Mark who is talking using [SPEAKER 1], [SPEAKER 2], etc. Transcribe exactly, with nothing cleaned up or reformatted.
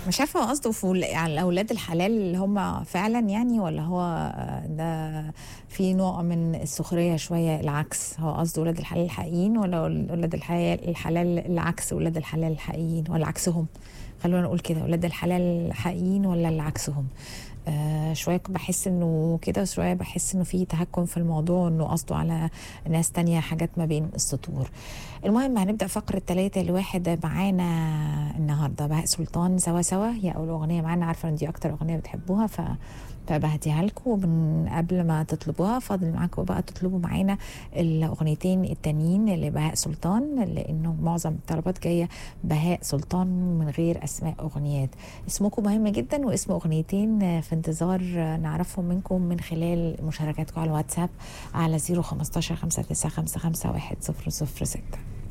[SPEAKER 1] مش عارفة هو قصده فول على أولاد الحلال اللي هم فعلا يعني، ولا هو ده في نوع من السخرية شوية العكس؟ هو قصده أولاد الحلال الحقيقيين ولا أولاد الحلال الحلال العكس أولاد الحلال الحقيقيين، ولا عكسهم؟ خلونا نقول كده، أولاد الحلال الحقيقيين ولا اللي عكسهم؟ آه شوية بحس انه كده، شوية بحس انه في تهكم في الموضوع، انه قصده على ناس تانية، حاجات ما بين السطور. المهم هنبدأ فقرة ثلاثة لواحد معانا النهاردة بهاء سلطان، سوا سوا هي أول أغنية معانا، عارفة ان دي أكتر أغنية بتحبوها ف فبهديها لكم. ومن قبل ما تطلبوها فاضل معاكم بقى تطلبوا معانا الأغنيتين التانيين اللي بهاء سلطان، لأنه معظم الطلبات جاية بهاء سلطان من غير أسماء أغنيات. اسمكم مهم جدا واسم أغنيتين في انتظار نعرفهم منكم من خلال مشاركاتكم على الواتساب على صفر خمستاشر خمسة تسعة خمسة خمسة واحد صفر صفر ستة.